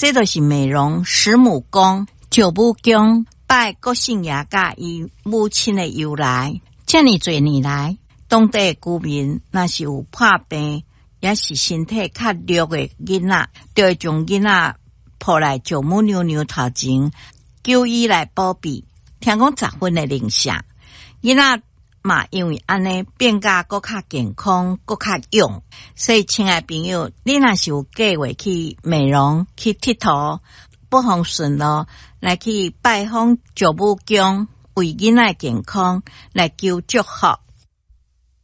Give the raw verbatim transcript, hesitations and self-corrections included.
这就是美容师母宫、九母宫拜国姓爷甲伊母亲的由来。这么多年来，当地居民若是有破病，也是身体较弱的囡仔，就会将囡仔抱来九母娘娘头前，求伊来保庇。听讲十分的灵下，囡仔嘛因为安尼变甲更较健康，更较勇。所以，亲爱朋友，你若是有计划去美容、去佚佗，不妨顺路来去拜访九母宫，为囡仔健康来求祝福。